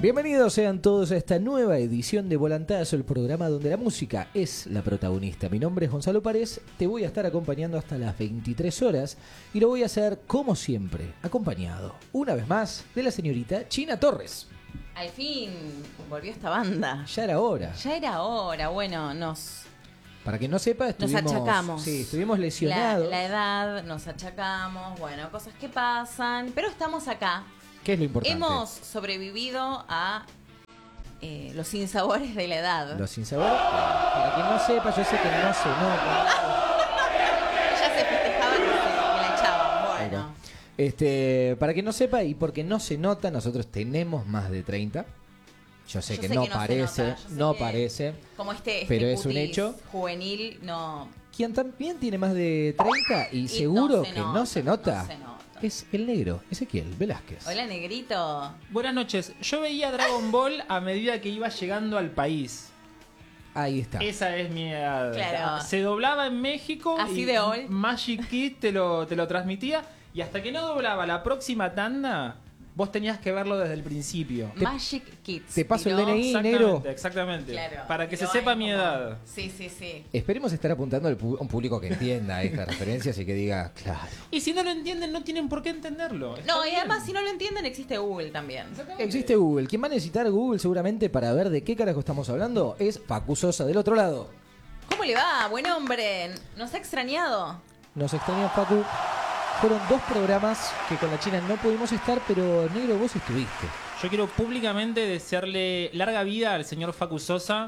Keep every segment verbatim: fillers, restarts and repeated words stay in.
Bienvenidos sean todos a esta nueva edición de Volantazo, el programa donde la música es la protagonista. Mi nombre es Gonzalo Párez, te voy a estar acompañando hasta las veintitrés horas y lo voy a hacer como siempre, acompañado, una vez más, de la señorita China Torres. Al fin volvió esta banda. Ya era hora. Ya era hora, bueno, nos... Para quien no sepa, estuvimos, nos achacamos. Sí, estuvimos lesionados. La, la edad, nos achacamos, bueno, cosas que pasan, pero estamos acá. ¿Qué es lo importante? Hemos sobrevivido a eh, los sinsabores de la edad. Los sinsabores, para quien no sepa, yo sé que no se nota. Ella se festejaba que, se, que la echaban, bueno. Este, para quien no sepa y porque no se nota, nosotros tenemos más de treinta. Yo sé, Yo que, sé no que no parece, se nota, yo sé no que parece. Como este, este pero es un cutis hecho. Juvenil, no. Quien también tiene más de treinta y, y seguro no que nota, no se nota, no se nota, es el negro, Ezequiel Velázquez. Hola, negrito. Buenas noches. Yo veía Dragon Ball a medida que iba llegando al país. Ahí está. Esa es mi edad. Claro. Se doblaba en México. Así y de hoy. Magic Kid te lo, te lo transmitía. Y hasta que no doblaba la próxima tanda, vos tenías que verlo desde el principio. Te- Magic Kids. te paso el tiró- D N I. Exactamente, negro. exactamente. Claro, Para que se tiró sepa ahí mi como- edad. Sí, sí, sí. Esperemos estar apuntando al pu- a un público que entienda estas referencias y que diga, claro. Y si no lo entienden, no tienen por qué entenderlo. Está No, y bien. además, si no lo entienden, existe Google también. Exactamente. Existe Google. Quien va a necesitar Google seguramente para ver de qué carajo estamos hablando es Facu Sosa del otro lado. ¿Cómo le va? Buen hombre. ¿Nos ha extrañado? Nos extraña Facu. Fueron dos programas que con la China no pudimos estar, pero negro, vos estuviste. Yo quiero públicamente desearle larga vida al señor Facu Sosa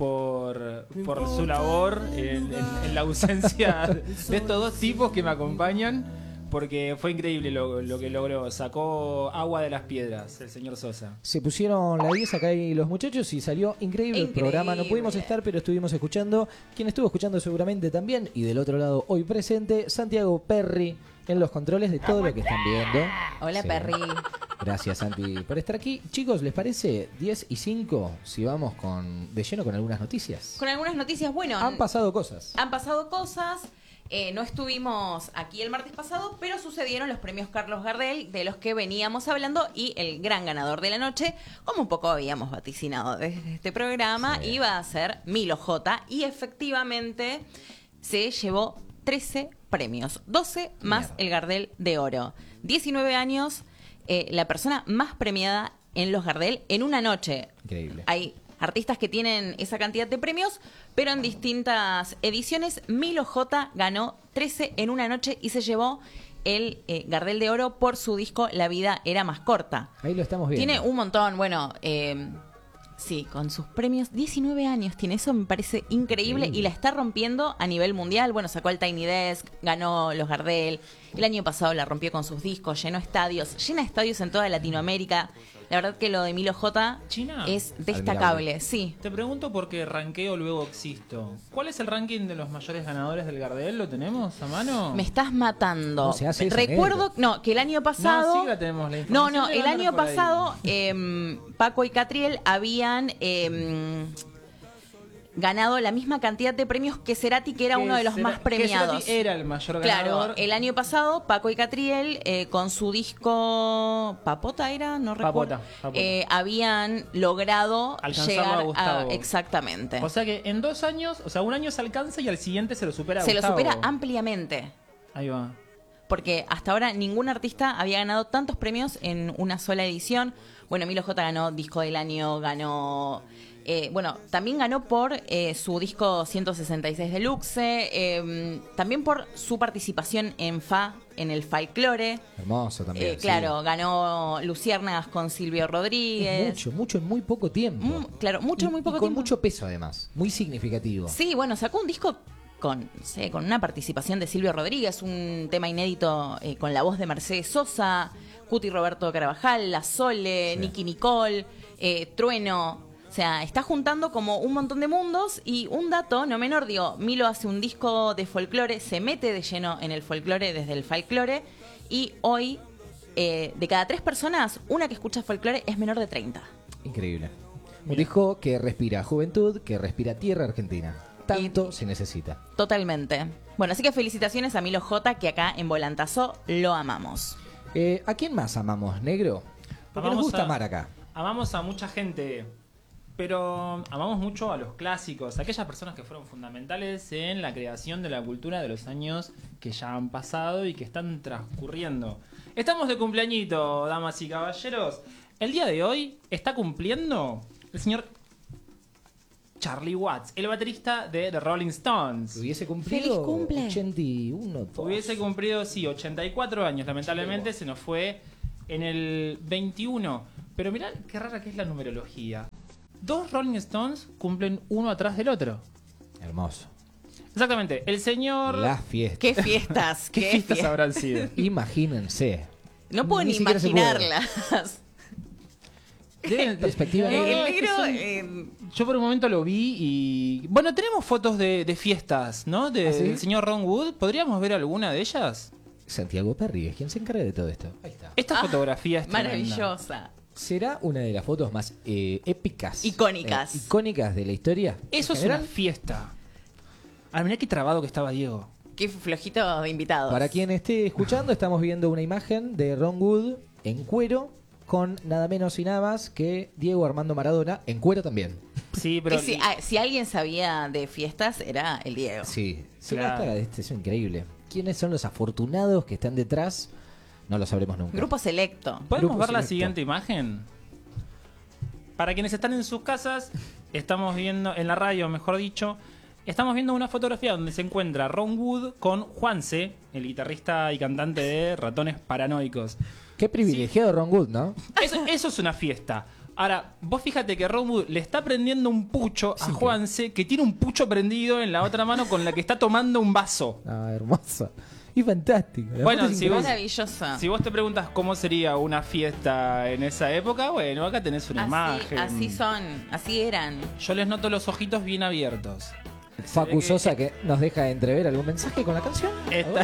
por, por su labor en, en- en la ausencia de estos dos tipos que me acompañan, porque fue increíble lo, lo que logró. Sacó agua de las piedras el señor Sosa. Se pusieron la diez acá ahí los muchachos y salió increíble, el Increíble. programa. No pudimos estar, pero estuvimos escuchando. Quien estuvo escuchando seguramente también. Y del otro lado, hoy presente, Santiago Perry en los controles de todo lo que están viendo. Hola, Sí. Perry. Gracias, Santi, por estar aquí. Chicos, ¿les parece diez y cinco si vamos con de lleno con algunas noticias? Con algunas noticias, bueno. Han pasado cosas. Han pasado cosas. Eh, no estuvimos aquí el martes pasado, pero sucedieron los premios Carlos Gardel, de los que veníamos hablando, y el gran ganador de la noche, como un poco habíamos vaticinado desde este programa, Sí. iba a ser Milo J. Y efectivamente se llevó trece premios, doce más Mierda. el Gardel de Oro. diecinueve años, eh, la persona más premiada en los Gardel en una noche. Increíble. Hay artistas que tienen esa cantidad de premios, pero en distintas ediciones. Milo J ganó trece en una noche y se llevó el eh, Gardel de Oro por su disco La vida era más corta. Ahí lo estamos viendo. Tiene un montón, bueno, eh, sí, con sus premios, diecinueve años tiene, eso me parece increíble, Increíble. y la está rompiendo a nivel mundial. Bueno, sacó el Tiny Desk, ganó los Gardel, el año pasado la rompió con sus discos, llenó estadios, llena estadios en toda Latinoamérica. La verdad que lo de Milo J China. es destacable, Admirable. sí. Te pregunto porque ranqueo luego existo. ¿Cuál es el ranking de los mayores ganadores del Gardel? ¿Lo tenemos a mano? Me estás matando. No se hace eso, Recuerdo, negro. no, que el año pasado. No, sí la tenemos, la no, información no, debe el andar año por ahí. pasado eh, Paco y Catriel habían eh, ganado la misma cantidad de premios que Cerati, que era Que uno de los Cera- más que premiados. Cerati era el mayor Claro, ganador. el año pasado Paco y Catriel eh, con su disco Papota era, no recuerdo, Papota, Papota. eh, habían logrado Alcanzarlo llegar a Gustavo. exactamente. O sea que en dos años, o sea, un año se alcanza y al siguiente se lo supera a Se lo Gustavo. supera ampliamente. Ahí va. Porque hasta ahora ningún artista había ganado tantos premios en una sola edición. Bueno, Milo J ganó Disco del Año, ganó... eh, bueno, también ganó por eh, su disco ciento sesenta y seis Deluxe, eh, también por su participación en Fa, en el Folklore. Hermoso también. Eh, sí. claro, ganó Luciérnagas con Silvio Es Rodríguez. mucho, mucho en muy poco tiempo. Mm, claro, mucho en muy Y- poco y con tiempo. mucho peso además, muy significativo. Sí, bueno, sacó un disco con, no sé, con una participación de Silvio Rodríguez, un tema inédito eh, con la voz de Mercedes Sosa, Cuti Roberto Carvajal, La Sole, Sí. Nicky Nicole, eh, Trueno. O sea, está juntando como un montón de mundos. Y un dato no menor, digo, Milo hace un disco de folclore, se mete de lleno en el folclore desde el folclore, y hoy, eh, de cada tres personas, una que escucha folclore es menor de treinta. Increíble. Un disco que respira juventud, que respira tierra argentina. Tanto se necesita. Totalmente. Bueno, así que felicitaciones a Milo J, que acá en Volantazo lo amamos. Eh, ¿A quién más amamos, negro? Porque nos Amamos gusta a- amar acá. amamos a mucha gente, pero amamos mucho a los clásicos, a aquellas personas que fueron fundamentales en la creación de la cultura de los años que ya han pasado y que están transcurriendo. Estamos de cumpleañito, damas y caballeros. El día de hoy está cumpliendo el señor Charlie Watts, el baterista de The Rolling Stones. Hubiese cumplido ¡Feliz cumple! ochenta y uno, dos. Hubiese cumplido, sí, ochenta y cuatro años. Lamentablemente se nos fue en el veintiuno. Pero mirá qué rara que es la numerología. Dos Rolling Stones cumplen uno atrás del otro. Hermoso. Exactamente. El señor... Las fiestas. ¡Qué fiestas! ¿Qué fiestas habrán sido? Imagínense. No puedo ni, Ni siquiera se puede. imaginarlas. Deben- Perspectiva. No, no, El es que negro... son- eh, Yo por un momento lo vi y... Bueno, tenemos fotos de, de fiestas, ¿no? De- ¿Ah, sí? Del señor Ron Wood. ¿Podríamos ver alguna de ellas? Santiago Perry es quien se encarga de todo esto. Ahí está. Esta Ah, fotografía es tremenda. maravillosa. ¿Será una de las fotos más eh, épicas? Icónicas. eh, icónicas de la historia? Eso en es una general? fiesta. Ah, mirá qué trabado que estaba Diego. Qué flojito de invitados. Para quien esté escuchando, estamos viendo una imagen de Ron Wood en cuero con nada menos y nada más que Diego Armando Maradona en cuero también. Sí, pero... Y si, ah, si alguien sabía de fiestas, era el Diego. Sí, sí, Claro. esta- este es increíble. ¿Quiénes son los afortunados que están detrás? No lo sabremos nunca. Grupo selecto. ¿Podemos Grupo ver la selecto. siguiente imagen? Para quienes están en sus casas, estamos viendo, en la radio mejor dicho, estamos viendo una fotografía donde se encuentra Ron Wood con Juanse, el guitarrista y cantante de Ratones Paranoicos. Qué privilegiado Ron Wood, ¿no? Eso, eso es una fiesta. Ahora, vos fíjate que Ron Wood le está prendiendo un pucho a Sí, Juanse, que tiene un pucho prendido en la otra mano con la que está tomando un vaso. Ah, hermoso. Y fantástico. La Bueno, foto es si increíble. vos- Maravillosa. Si vos te preguntas cómo sería una fiesta en esa época, bueno, acá tenés una Así, imagen. así son, así eran. Yo les noto los ojitos bien abiertos. Facu Sosa que nos deja entrever algún mensaje con la canción. Está...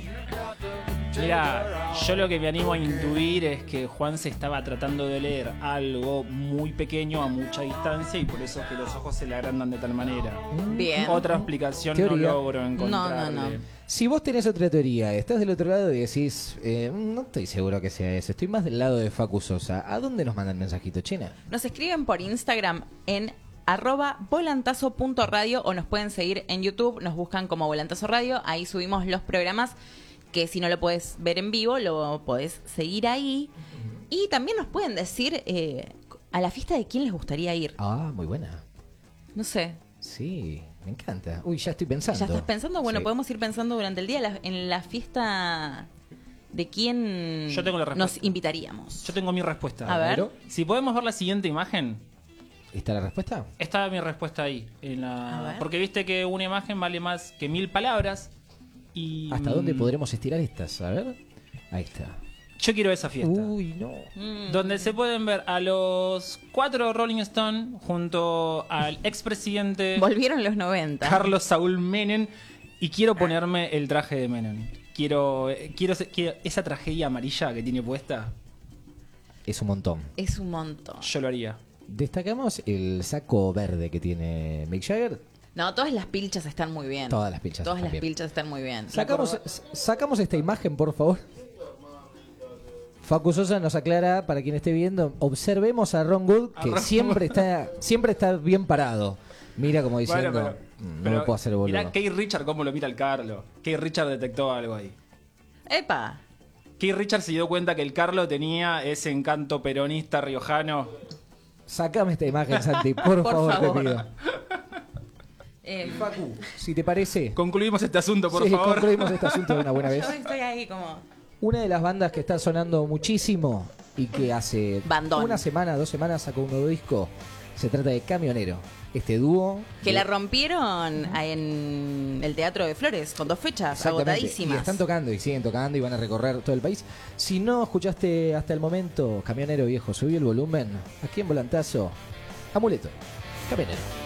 Mira, yo lo que me animo a intuir es que Juan se estaba tratando de leer algo muy pequeño a mucha distancia y por eso es que los ojos se le agrandan de tal manera. Bien. Otra explicación Teoría. no logro encontrarle. No, no, no. Si vos tenés otra teoría, estás del otro lado y decís, eh, no estoy seguro que sea eso, estoy más del lado de Facu Sosa, ¿a dónde nos mandan mensajito, China? Nos escriben por Instagram en arroba volantazo punto radio o nos pueden seguir en YouTube, nos buscan como Volantazo Radio, ahí subimos los programas que si no lo puedes ver en vivo, lo podés seguir ahí. Y también nos pueden decir eh, a la fiesta de quién les gustaría ir. Ah, muy buena. No sé, Sí, me encanta. Uy, ya estoy pensando. ¿ya estás pensando? Bueno, Sí. podemos ir pensando durante el día la- en la fiesta de quién Yo tengo la respuesta. nos invitaríamos. Yo tengo mi respuesta. A ver. Pero, Si podemos ver la siguiente imagen, ¿está la respuesta? está mi respuesta ahí. En la... A ver. Porque viste que una imagen vale más que mil palabras. Y ¿Hasta dónde podremos estirar estas? A ver. Ahí está. Yo quiero esa fiesta. Uy, no. Mm. Donde se pueden ver a los cuatro Rolling Stone junto al expresidente Volvieron los noventa. Carlos Saúl Menem. Y quiero ponerme el traje de Menem. Quiero, eh, quiero, se- quiero esa tragedia amarilla que tiene puesta. Es un montón. Es un montón. Yo lo haría. Destacamos el saco verde que tiene Mick Jagger. No, todas las pilchas están muy bien. Todas las pilchas Todas están las bien. pilchas están muy bien. Sacamos, sacamos esta imagen, por favor. Facu Sosa nos aclara, para quien esté viendo, observemos a Ron Wood, que A Ron siempre Wood. está siempre está bien parado. Mira como diciendo, Bueno, "Mm, no me puedo hacer boludo". Mirá Keith Richard cómo lo mira el Carlo. Keith Richard detectó algo ahí. ¡Epa! Keith Richard se dio cuenta que el Carlo tenía ese encanto peronista riojano. Sacame esta imagen, Santi, por, Por favor, favor. te pido. Eh, Facu, si te parece, Concluimos este asunto, por sí, favor. concluimos este asunto de una buena vez. yo estoy ahí como... Una de las bandas que está sonando muchísimo y que hace Bandón. una semana, dos semanas sacó un nuevo disco, se trata de Camionero. Este dúo... Que de- la rompieron en el Teatro de Flores con dos fechas Exactamente, agotadísimas. y están tocando y siguen tocando y van a recorrer todo el país. Si no escuchaste hasta el momento Camionero Viejo, subí el volumen. Aquí en Volantazo, Amuleto, Camionero.